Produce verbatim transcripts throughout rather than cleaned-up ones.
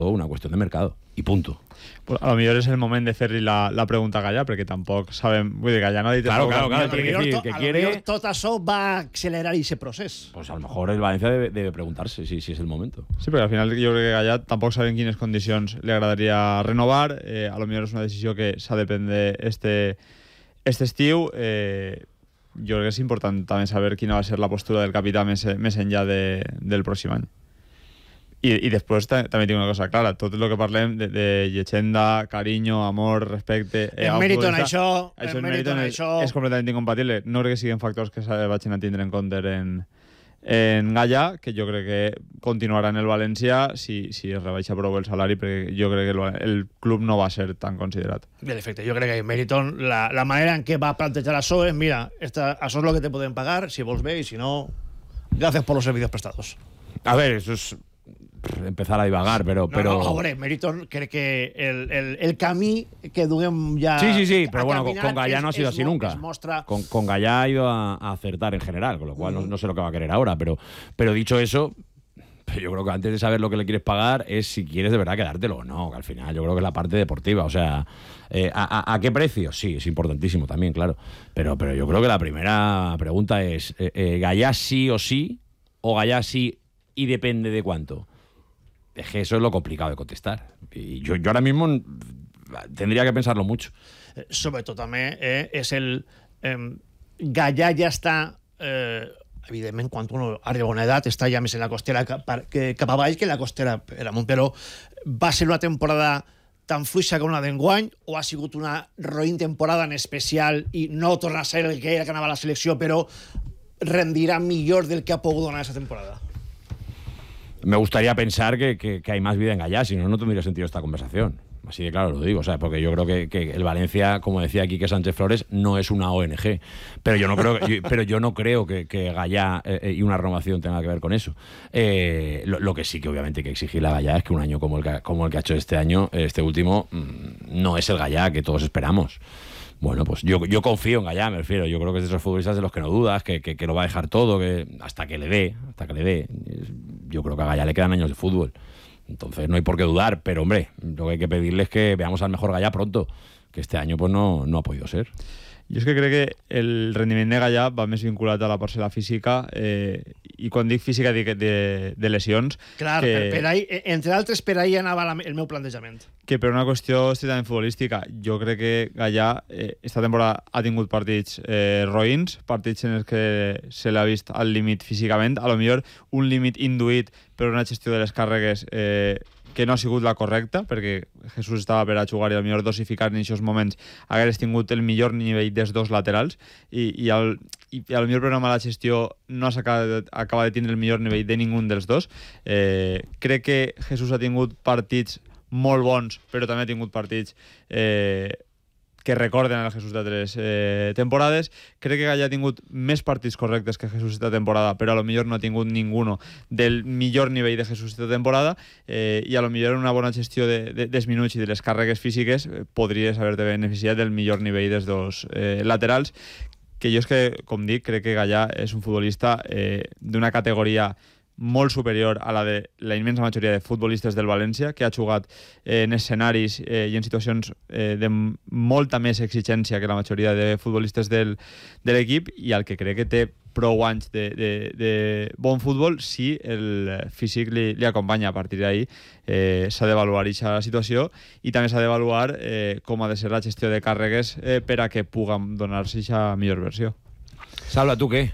una cuestión de mercado i punto. Pues a lo millor és el moment de fer-li la, la pregunta a Gallà, perquè tampoc sabem... Vull dir, Gallà no ha dit... Claro, claro, claro. A lo millor, decir, to, que a quiere... lo millor tot això va accelerar ese procés. Pues a lo mejor el Valencia debe, debe preguntarse si, si es el momento. Sí, perquè al final jo crec que Gallà tampoc saben quines condicions li agradaria renovar. Eh, a lo millor és una decisió que s'ha de prendre este, este estiu. Eh, jo crec que és important també saber quina va ser la postura del capità més, més enllà de, del pròxim any. I, i després també tinc una cosa clara, tot el que parlem de, de llegenda, carinyo, amor, respecte... Eh, en mèrit en això, això en mèrit en això... És completament incompatible. No crec que siguin factors que se vagin a tindre en compte en, en Gallà, que jo crec que continuarà en el València si, si es rebaixa prou el salari, perquè jo crec que el, el club no va ser tan considerat. En efecte, jo crec que Meriton, la, la manera en què va plantejar això és, mira, esta, això és lo que te podem pagar, si vols bé, i si no, gracias por los servicios prestados. A ver, eso es... empezar a divagar, pero... No, pero... no, hombre, Meriton crec que el, el, el camí que duguem ya... Sí, sí, sí, pero bueno, con, con Gallà es, no ha sido así nunca. Mostra... Con, con Gallà ha ido a, a acertar en general, con lo cual mm. no, no sé lo que va a querer ahora, pero, pero dicho eso, yo creo que antes de saber lo que le quieres pagar es si quieres de verdad quedártelo o no, que al final yo creo que es la parte deportiva, o sea, eh, ¿a, a, ¿a qué precio? Sí, es importantísimo también, claro, pero, pero yo creo que la primera pregunta es, eh, eh, ¿Gallà sí o sí? ¿O Gallà sí y depende de cuánto? Es que eso es lo complicado de contestar. Y yo, yo ahora mismo tendría que pensarlo mucho. Eh, sobre tot també eh, és el... Eh, Gallà ja està... Eh, evidentment, quan uno arriba a una edat, està ja més en la costera cap, que, cap a baix que en la costera per amunt, però va ser una temporada tan fluixa com una d'enguany o ha sigut una roïn temporada en especial i no torna a ser el que era que anava a la selecció, però rendirà millor del que ha pogut donar aquesta temporada? Me gustaría pensar que, que, que hay más vida en Gallà, si no, no tendría sentido esta conversación. Así de claro lo digo, o sea, porque yo creo que, que el Valencia, como decía Quique Sánchez Flores, no es una O N G. Pero yo no creo, yo, pero yo no creo que, que Gallà eh, y una renovación tenga que ver con eso. Eh, lo, lo que sí que obviamente hay que exigirle a Gallà es que un año como el que, como el que ha hecho este año, este último, no es el Gallà que todos esperamos. Bueno, pues yo, yo confío en Gallà, me refiero. Yo creo que es de esos futbolistas de los que no dudas, que, que, que lo va a dejar todo, que hasta que le dé, hasta que le dé. Yo creo que a Gallà le quedan años de fútbol. Entonces no hay por qué dudar, pero hombre, lo que hay que pedirle es que veamos al mejor Gallà pronto, que este año pues no, no ha podido ser. Jo és que crec que el rendiment de Gallà va més vinculat a la parcel·la física, eh, i quan dic física dic de, de lesions. Clar, que, per, per ahí, entre altres, per ahí anava la, el meu plantejament. Que per una qüestió estrictament futbolística, jo crec que Gallà eh, esta temporada ha tingut partits eh, roïns, partits en els que se l'ha vist al límit físicament, a lo millor un límit induït per una gestió de les càrregues eh, que no ha sigut la correcta, perquè Jesús estava per a jugar i al millor dosificar en aquests moments hagués tingut el millor nivell dels dos laterals i, i, al, i a lo millor per una mala gestió no s'acaba acaba de tindre el millor nivell de ningú dels dos. Eh, crec que Jesús ha tingut partits molt bons, però també ha tingut partits eh, que recorden el Jesús d'altres eh, temporades. Crec que Gallà ha tingut més partits correctes que Jesús esta temporada, però a lo millor no ha tingut ninguno del millor nivell de Jesús esta temporada, eh, i a lo millor una bona gestió de, de, dels minuts i de les càrregues físiques eh, podries haver-te beneficiat del millor nivell dels dos eh, laterals, que jo és que, com dic, crec que Gallà és un futbolista eh, d'una categoria molt superior a la de la immensa majoria de futbolistes del València, que ha jugat eh, en escenaris eh, i en situacions eh, de molta més exigència que la majoria de futbolistes del, de l'equip, i al que crec que té prou anys de, de, de bon futbol si el físic li, li acompanya. A partir d'ahí eh, s'ha d'avaluar aquesta situació i també s'ha d'avaluar eh, com ha de ser la gestió de càrregues eh, per a que puguem donar-se aquesta millor versió. Salva, ¿tú qué?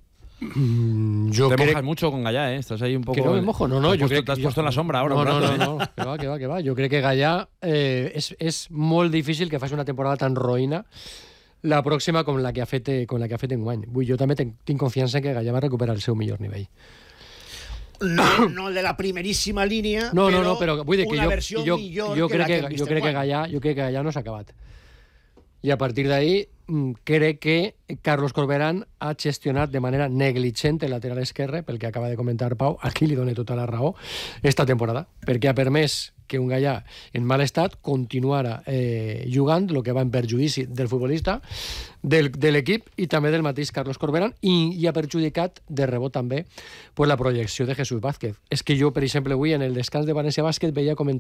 Mm, yo te creo... mojas mucho con Gallà, ¿eh? Estás ahí un poco... Que no me mojo, no, no. Te has, yo puesto, crec... te has yo... puesto en la sombra ahora. No, no, rato, no, no, que va, que va, que va. Jo crec que Gallà eh, és, és molt difícil que faci una temporada tan roïna la pròxima com la que ha fet, com la que ha fet enguany. Vull, jo també tinc, tinc confiança que Gallà va recuperar el seu millor nivell. No, no el de la primeríssima línia, no, però, no, no, però vull dir que una jo, versió jo, millor jo que crec la que, que hem vist jo crec que Gallà, jo crec que Gallà no s'ha acabat. I a partir d'ahí crec que Carlos Corberán ha gestionat de manera negligent el lateral esquerre, pel que acaba de comentar Pau, aquí li dona tota la raó, esta temporada, perquè ha permès que un Gallà en mal estat continuara eh, jugant, el que va en perjudici del futbolista, del, de l'equip i també del mateix Carlos Corberán, i, i ha perjudicat de rebot també pues, la projecció de Jesús Vázquez. És que jo, per exemple, avui en el descans de València Bàsquet veia comentar